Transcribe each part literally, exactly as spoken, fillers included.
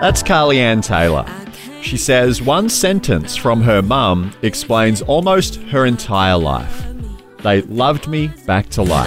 That's Carly Ann Taylor. She says one sentence from her mum explains almost her entire life. They loved me back to life.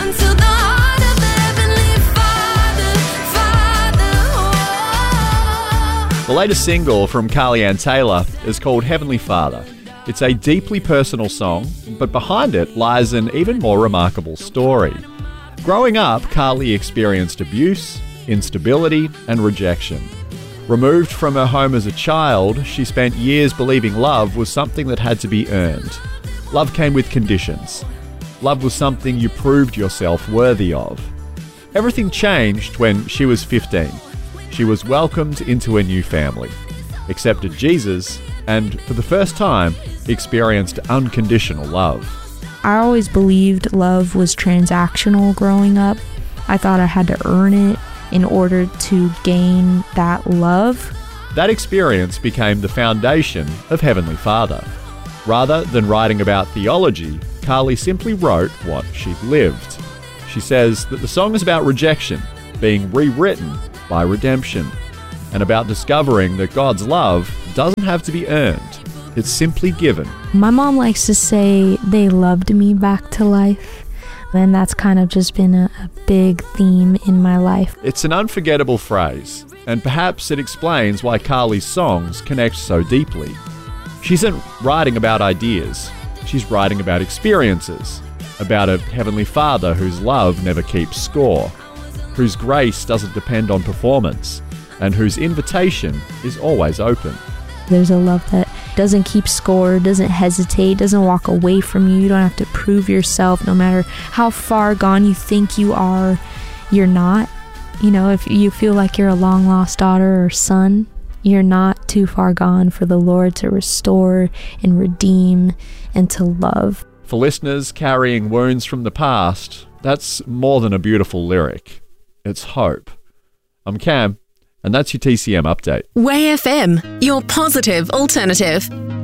The latest single from Carly Ann Taylor is called Heavenly Father. It's a deeply personal song, but behind it lies an even more remarkable story. Growing up, Carly experienced abuse, instability, and rejection. Removed from her home as a child, she spent years believing love was something that had to be earned. Love came with conditions. Love was something you proved yourself worthy of. Everything changed when she was fifteen. She was welcomed into a new family, accepted Jesus, and for the first time, experienced unconditional love. I always believed love was transactional growing up. I thought I had to earn it in order to gain that love. That experience became the foundation of Heavenly Father. Rather than writing about theology, Carly simply wrote what she'd lived. She says that the song is about rejection being rewritten by redemption, and about discovering that God's love doesn't have to be earned. It's simply given. My mom likes to say they loved me back to life, and that's kind of just been a, a big theme in my life. It's an unforgettable phrase, and perhaps it explains why Carly's songs connect so deeply. She isn't writing about ideas. She's writing about experiences, about a Heavenly Father whose love never keeps score, whose grace doesn't depend on performance, and whose invitation is always open. There's a love that doesn't keep score, doesn't hesitate, doesn't walk away from you. You don't have to prove yourself no matter how far gone you think you are. You're not. You know, if you feel like you're a long lost daughter or son, you're not too far gone for the Lord to restore and redeem and to love. For listeners carrying wounds from the past, that's more than a beautiful lyric. It's hope. I'm Cam, and that's your T C M update. Way F M, your positive alternative.